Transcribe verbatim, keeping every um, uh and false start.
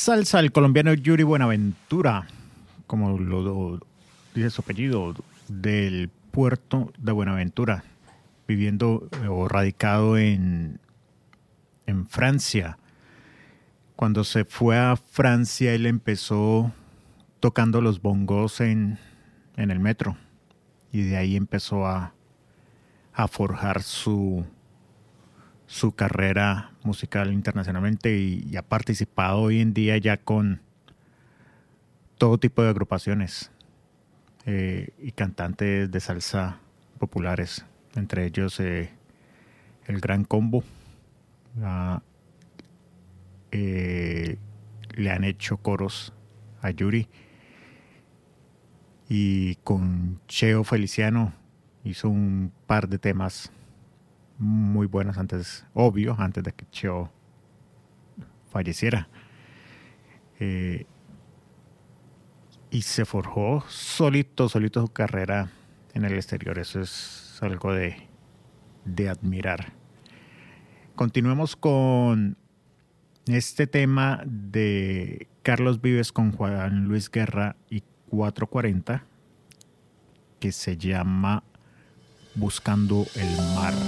salsa, el colombiano Yuri Buenaventura, como lo, lo dice su apellido, del puerto de Buenaventura, viviendo o radicado en, en Francia. Cuando se fue a Francia, él empezó tocando los bongos en, en el metro y de ahí empezó a, a forjar su, su carrera musical internacionalmente y, y ha participado hoy en día ya con todo tipo de agrupaciones eh, y cantantes de salsa populares, entre ellos eh, el Gran Combo. Uh, eh, le han hecho coros a Yuri y con Cheo Feliciano hizo un par de temas muy buenos antes, obvio, antes de que Cheo falleciera. Eh, y se forjó solito, solito su carrera en el exterior. Eso es algo de, de admirar. Continuemos con este tema de Carlos Vives con Juan Luis Guerra y cuatro cuarenta, que se llama Buscando el Mar.